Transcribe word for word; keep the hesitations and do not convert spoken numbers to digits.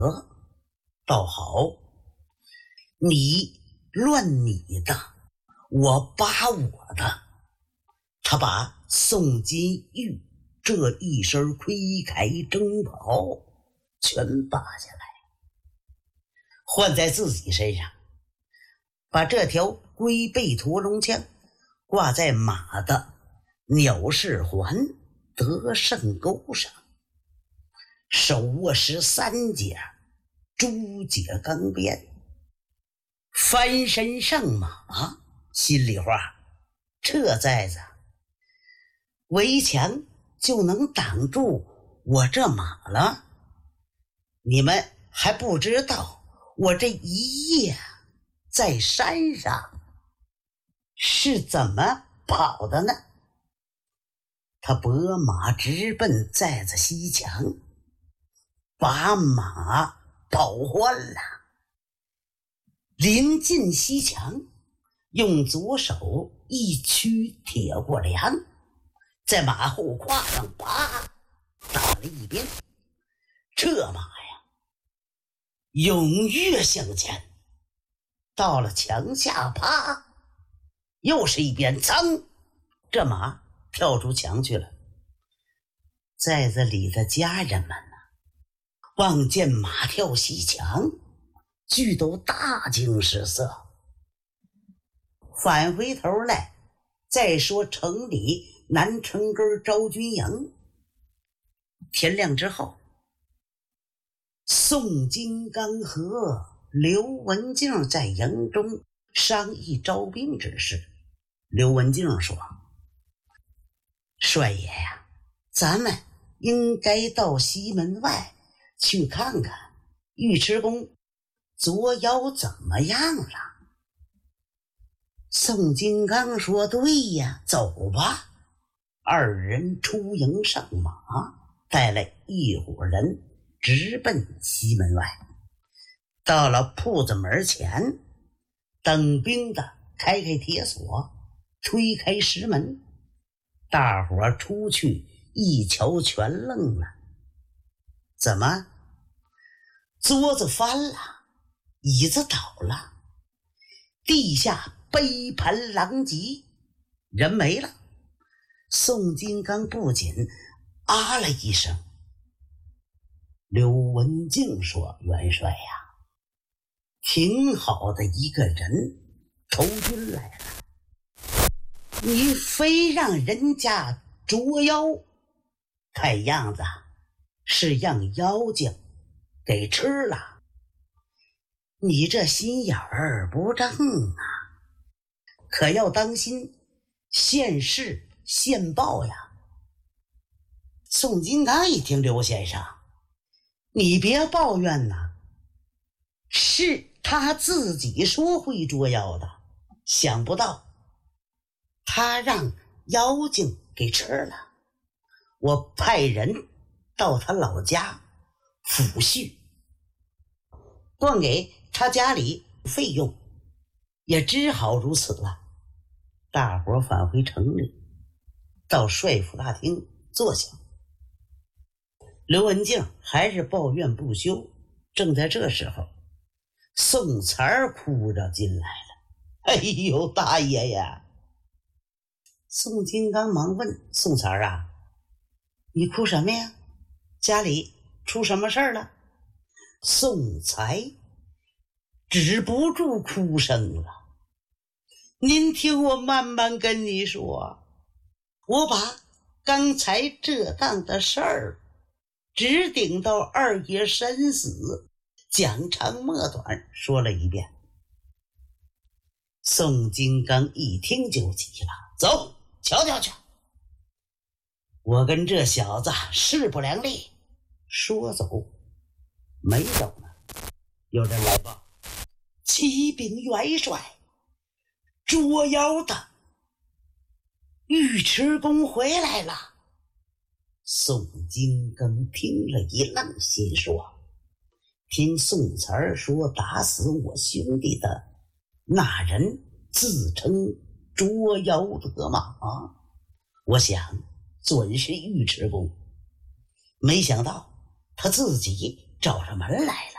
倒好，你乱你的，我拔我的。他把宋金玉这一身盔铠征袍全拔下来，换在自己身上，把这条龟背驼龙枪挂在马的鸟式环得胜钩上，手握十三节朱节钢鞭，翻身上马。心里话，这寨子围墙就能挡住我这马了。你们还不知道我这一夜在山上是怎么跑的呢？他拨马直奔寨子西墙，把马跑欢了。临近西墙，用左手一曲铁过梁，在马后胯上啪打了一鞭。这马呀，踊跃向前，到了墙下啪又是一鞭，噌，这马跳出墙去了。寨子里的家人们呢，望见马跳西墙，俱都大惊失色。返回头来再说城里南城根招军营。天亮之后，宋金刚和刘文静在营中商议招兵之事。刘文静说：帅爷呀，咱们应该到西门外去看看尉迟恭作妖怎么样了。宋金刚说：对呀，走吧。二人出营上马，带了一伙人直奔西门外。到了铺子门前，等兵的开开铁锁，推开石门。大伙出去一瞧，全愣了。怎么？桌子翻了，椅子倒了，地下杯盘狼藉，人没了。宋金刚不仅啊了一声。刘文静说：元帅呀，挺好的一个人投军来了，你非让人家捉妖，看样子是让妖精给吃了。你这心眼儿不正啊，可要当心现世现报呀。宋金刚一听，刘先生，你别抱怨呐，是他自己说会捉妖的，想不到他让妖精给吃了。我派人到他老家抚恤，断给他家里费用，也只好如此了。大伙返回城里，到帅府大厅坐下。刘文静还是抱怨不休。正在这时候，宋才儿哭着进来了。哎呦，大爷呀！宋金刚忙问宋才儿啊，你哭什么呀？家里出什么事儿了？宋才止不住哭声了。您听我慢慢跟你说，我把刚才这档的事儿直顶到二爷身死，讲长莫短说了一遍。宋金刚一听就急了，走，瞧瞧去，我跟这小子势不两立。说走没走呢，有人来报，启禀元帅，捉妖的尉迟恭回来了。宋金刚听了一愣，心说，听宋才儿说打死我兄弟的那人自称捉妖得马，我想准是尉迟恭，没想到他自己找上门来了。